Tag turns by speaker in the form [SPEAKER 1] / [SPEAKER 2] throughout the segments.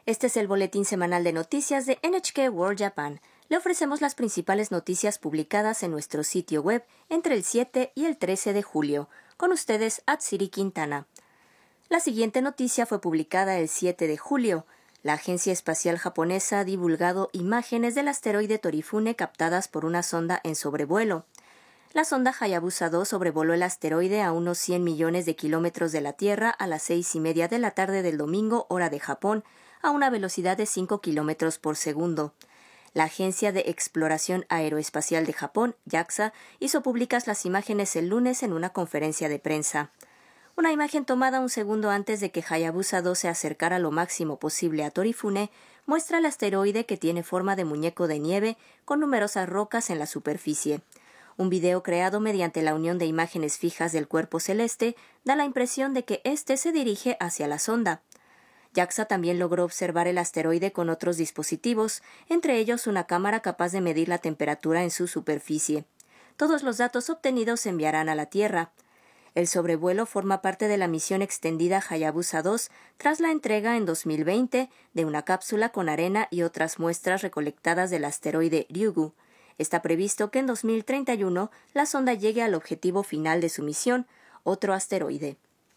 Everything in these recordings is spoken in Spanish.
[SPEAKER 1] Este es el boletín semanal de noticias de NHK World Japan. Le ofrecemos las principales noticias publicadas en nuestro sitio web entre el 7 y el 13 de julio. Con ustedes, Atsiri Quintana. La siguiente noticia fue publicada el 7 de julio. La Agencia Espacial Japonesa ha divulgado imágenes del asteroide Torifune captadas por una sonda en sobrevuelo. La sonda Hayabusa 2 sobrevoló el asteroide a unos 100 millones de kilómetros de la Tierra a las 6:30 de la tarde del domingo, hora de Japón, a una velocidad de 5 kilómetros por segundo. La Agencia de Exploración Aeroespacial de Japón, JAXA, hizo públicas las imágenes el lunes en una conferencia de prensa. Una imagen tomada un segundo antes de que Hayabusa 2 se acercara lo máximo posible a Torifune muestra el asteroide que tiene forma de muñeco de nieve con numerosas rocas en la superficie. Un video creado mediante la unión de imágenes fijas del cuerpo celeste da la impresión de que éste se dirige hacia la sonda. JAXA también logró observar el asteroide con otros dispositivos, entre ellos una cámara capaz de medir la temperatura en su superficie. Todos los datos obtenidos se enviarán a la Tierra. El sobrevuelo forma parte de la misión extendida Hayabusa 2 tras la entrega en 2020 de una cápsula con arena y otras muestras recolectadas del asteroide Ryugu. Está previsto que en 2031 la sonda llegue al objetivo final de su misión, otro asteroide.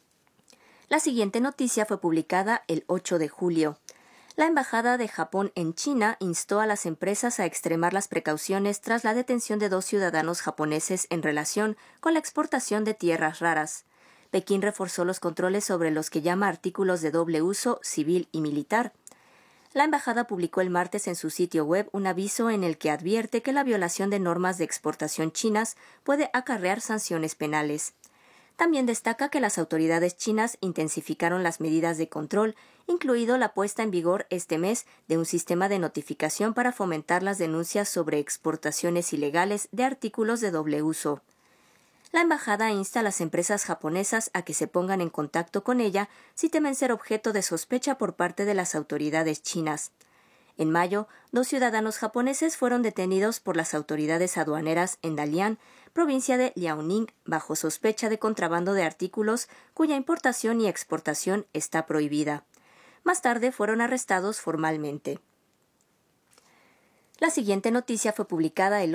[SPEAKER 1] La siguiente noticia fue publicada el 8 de julio. La Embajada de Japón en China instó a las empresas a extremar las precauciones tras la detención de 2 ciudadanos japoneses en relación con la exportación de tierras raras. Pekín reforzó los controles sobre los que llama artículos de doble uso civil y militar. La embajada publicó el martes en su sitio web un aviso en el que advierte que la violación de normas de exportación chinas puede acarrear sanciones penales. También destaca que las autoridades chinas intensificaron las medidas de control, incluido la puesta en vigor este mes de un sistema de notificación para fomentar las denuncias sobre exportaciones ilegales de artículos de doble uso. La embajada insta a las empresas japonesas a que se pongan en contacto con ella si temen ser objeto de sospecha por parte de las autoridades chinas. En mayo, 2 ciudadanos japoneses fueron detenidos por las autoridades aduaneras en Dalian, provincia de Liaoning, bajo sospecha de contrabando de artículos cuya importación y exportación está prohibida. Más tarde fueron arrestados formalmente. La siguiente noticia fue publicada el